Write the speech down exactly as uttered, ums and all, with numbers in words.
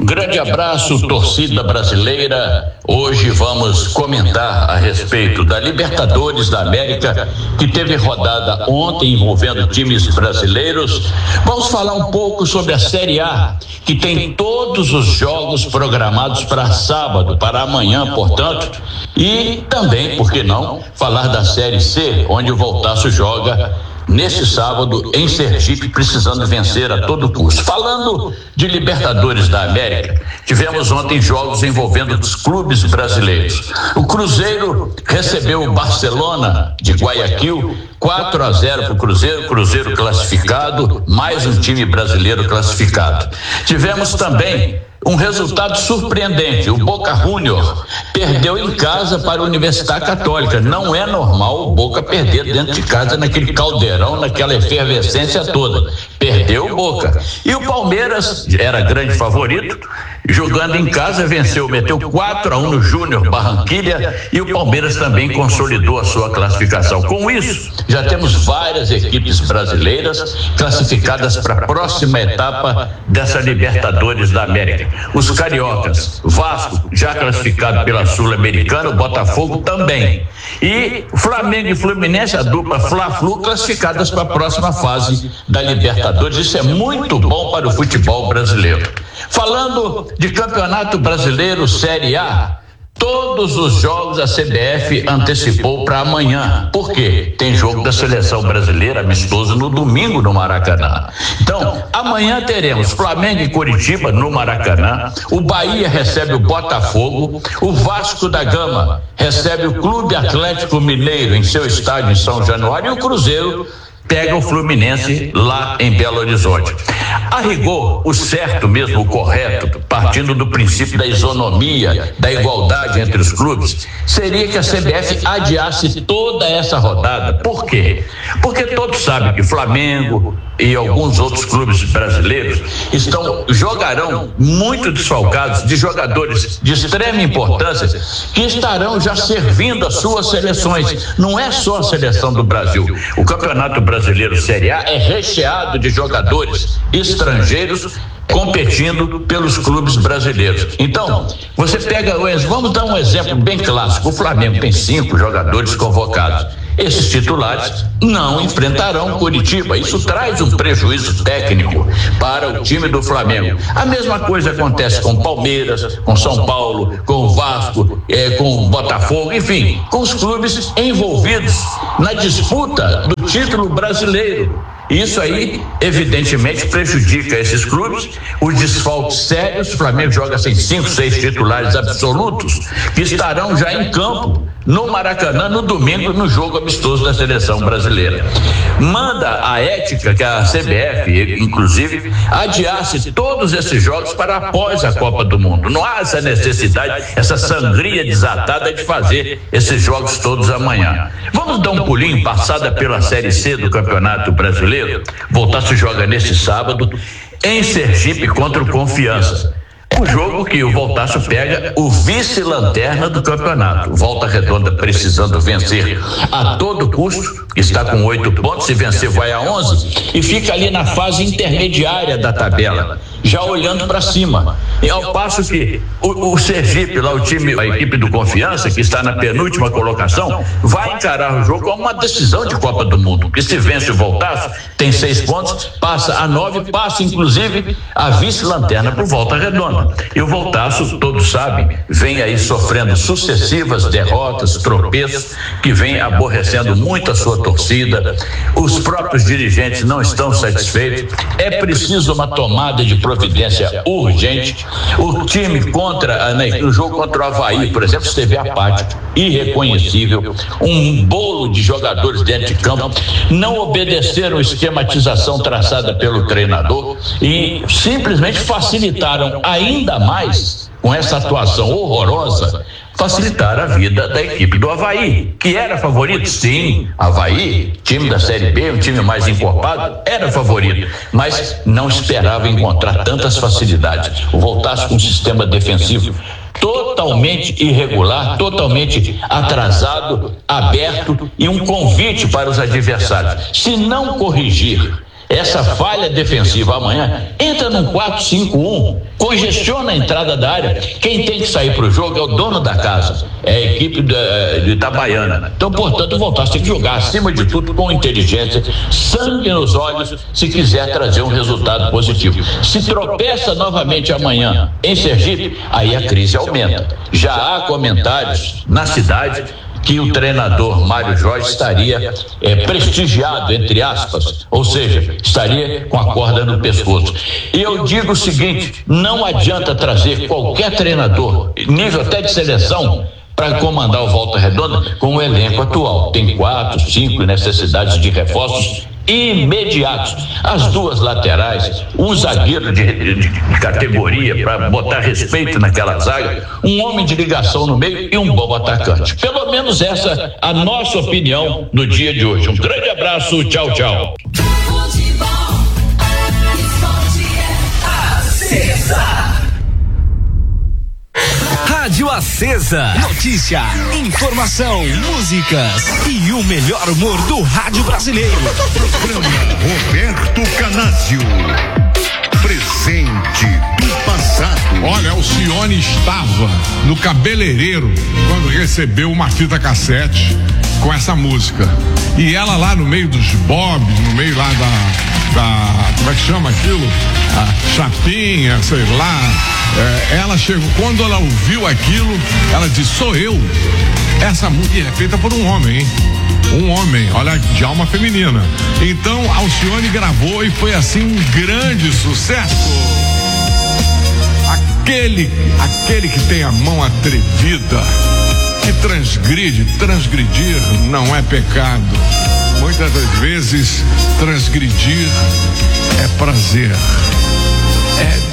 Grande abraço, torcida brasileira. Hoje vamos comentar a respeito da Libertadores da América, que teve rodada ontem envolvendo times brasileiros. Vamos falar um pouco sobre a Série A, que tem todos os jogos programados para sábado, para amanhã, portanto. E também, por que não, falar da Série C, onde o Voltaço joga nesse sábado em Sergipe, precisando vencer a todo custo. Falando de Libertadores da América, tivemos ontem jogos envolvendo os clubes brasileiros. O Cruzeiro recebeu o Barcelona de Guayaquil, quatro a zero para o Cruzeiro, Cruzeiro classificado, mais um time brasileiro classificado. Tivemos também um resultado surpreendente. O Boca Juniors perdeu em casa para a Universidade Católica. Não é normal o Boca perder dentro de casa, naquele caldeirão, naquela efervescência toda. Perdeu o Boca. E o Palmeiras era grande favorito, jogando em casa, venceu, meteu quatro a um no Júnior Barranquilla, e o Palmeiras também consolidou a sua classificação. Com isso, já temos várias equipes brasileiras classificadas para a próxima etapa dessa Libertadores da América. Os cariocas, Vasco já classificado pela Sul-Americana, o Botafogo também. E Flamengo e Fluminense, a dupla Fla-Flu, classificadas para a próxima fase da Libertadores. Isso é muito bom para o futebol brasileiro. Falando de Campeonato Brasileiro Série A, todos os jogos a C B F antecipou para amanhã. Por quê? Tem jogo da seleção brasileira amistoso no domingo no Maracanã. Então, amanhã teremos Flamengo e Coritiba no Maracanã, o Bahia recebe o Botafogo, o Vasco da Gama recebe o Clube Atlético Mineiro em seu estádio em São Januário, e o Cruzeiro pega o Fluminense lá em Belo Horizonte. A rigor, o certo mesmo, o correto, partindo do princípio da isonomia, da igualdade entre os clubes, seria que a C B F adiasse toda essa rodada. Por quê? Porque todos sabem que Flamengo e alguns outros clubes brasileiros estão, jogarão muito desfalcados de jogadores de extrema importância que estarão já servindo as suas seleções. Não é só a seleção do Brasil. O Campeonato Brasileiro Série A é recheado de jogadores estrangeiros competindo pelos clubes brasileiros. Então, você pega, vamos dar um exemplo bem clássico. O Flamengo tem cinco jogadores convocados. Esses titulares não enfrentarão Coritiba. Isso traz um prejuízo técnico para o time do Flamengo. A mesma coisa acontece com Palmeiras, com São Paulo, com o Vasco, eh, com o Botafogo, enfim, com os clubes envolvidos na disputa do título brasileiro. Isso aí, evidentemente, prejudica esses clubes, os desfalques sérios. O Flamengo joga sem cinco, seis titulares absolutos, que estarão já em campo no Maracanã no domingo, no jogo amistoso da seleção brasileira. Manda a ética que a C B F, inclusive, adiasse todos esses jogos para após a Copa do Mundo. Não há essa necessidade, essa sangria desatada de fazer esses jogos todos amanhã. Vamos dar um pulinho, passada pela Série C do Campeonato Brasileiro. Voltaço joga neste sábado em Sergipe contra o Confiança. O jogo que o Voltaço pega o vice-lanterna do campeonato. Volta Redonda precisando vencer a todo custo, está com oito pontos, se vencer vai a onze e fica ali na fase intermediária da tabela, já olhando para cima. E ao passo que o, o Sergipe, lá o time, a equipe do Confiança, que está na penúltima colocação, vai encarar o jogo como uma decisão de Copa do Mundo, porque se vence o Voltaço, tem seis pontos, passa a nove, passa inclusive a vice-lanterna para o Volta Redonda. E o Voltaço, todos sabem, vem aí sofrendo sucessivas derrotas, tropeços, que vem aborrecendo muito a sua torcida. Os próprios dirigentes não estão satisfeitos. É preciso uma tomada de providência urgente. O time contra, né, o jogo contra o Avaí, por exemplo, esteve apático, irreconhecível, um bolo de jogadores dentro de campo, não obedeceram a esquematização traçada pelo treinador e simplesmente facilitaram ainda ainda mais, com essa atuação horrorosa, facilitar a vida da equipe do Avaí, que era favorito, sim. Avaí, time da Série B, um time mais encorpado, era favorito, mas não esperava encontrar tantas facilidades. O Voltaço com um sistema defensivo totalmente irregular, totalmente atrasado, aberto, e um convite para os adversários: se não corrigir essa falha defensiva amanhã, entra num quatro cinco um, congestiona a entrada da área. Quem tem que sair para o jogo é o dono da casa, é a equipe de, de Itabaiana. Então, portanto, o Voltaço tem que jogar acima de tudo com inteligência, sangue nos olhos, se quiser trazer um resultado positivo. Se tropeça novamente amanhã em Sergipe, aí a crise aumenta. Já há comentários na cidade que o treinador Mário Jorge estaria é, prestigiado, entre aspas, ou seja, estaria com a corda no pescoço. E eu digo o seguinte: não adianta trazer qualquer treinador, nível até de seleção, para comandar o Volta Redonda com o elenco atual. Tem quatro, cinco necessidades de reforços imediatos. As duas laterais, um zagueiro de, de, de categoria para botar respeito naquela zaga, um homem de ligação no meio e um bom atacante. Pelo menos essa a nossa opinião no dia de hoje. Um grande abraço, tchau, tchau. Rádio Acesa. Notícia, informação, músicas e o melhor humor do rádio brasileiro. Programa Roberto Canásio. Presente do passado. Olha, Alcione estava no cabeleireiro quando recebeu uma fita cassete com essa música. E ela lá no meio dos bobs, no meio lá da, da como é que chama aquilo? A chapinha, sei lá. É, ela chegou, quando ela ouviu aquilo, ela disse: sou eu. Essa música é feita por um homem, hein? Um homem, olha, de alma feminina. Então Alcione gravou e foi assim um grande sucesso. Aquele, aquele que tem a mão atrevida, que transgride, transgredir não é pecado. Muitas das vezes transgredir é prazer, é